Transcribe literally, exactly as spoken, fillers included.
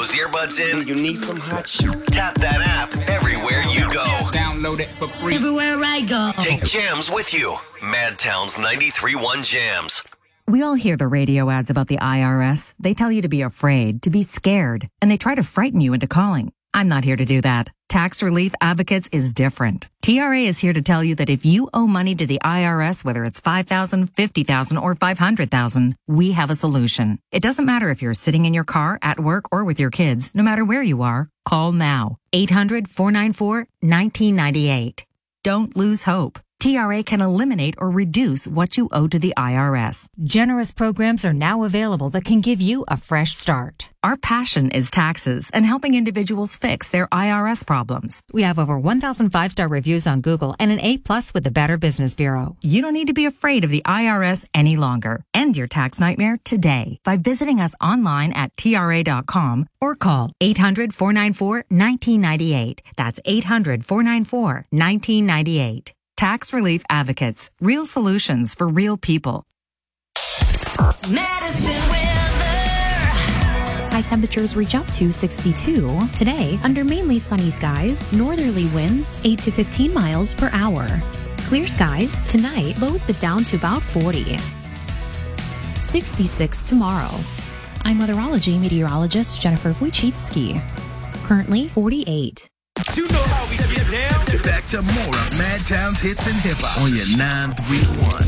those earbuds in? You need some hot shit. Tap that app everywhere you go. Download it for free. Everywhere I go. Take Jams with you. Madtown's ninety-three point one Jams. We all hear the radio ads about the I R S. They tell you to be afraid, to be scared, and they try to frighten you into calling. I'm not here to do that. Tax Relief Advocates is different. T R A is here to tell you that if you owe money to the I R S, whether it's five thousand dollars, fifty thousand dollars, or five hundred thousand dollars, we have a solution. It doesn't matter if you're sitting in your car, at work, or with your kids. No matter where you are, call now. eight hundred, four nine four, one nine nine eight. Don't lose hope. T R A can eliminate or reduce what you owe to the I R S. Generous programs are now available that can give you a fresh start. Our passion is taxes and helping individuals fix their I R S problems. We have over one thousand five-star reviews on Google and an A plus with the Better Business Bureau. You don't need to be afraid of the I R S any longer. End your tax nightmare today by visiting us online at T R A dot com or call eight hundred, four nine four, one nine nine eight. That's eight hundred, four nine four, one nine nine eight. Tax Relief Advocates. Real solutions for real people. Medicine weather. High temperatures reach up to sixty-two. Today, under mainly sunny skies, northerly winds eight to fifteen miles per hour. Clear skies tonight, lows dip down to about forty. sixty-six tomorrow. I'm weatherology meteorologist Jennifer Wojcicki. Currently forty-eight. You know how we get down. Back to more of Madtown's hits and hip hop on your nine three one.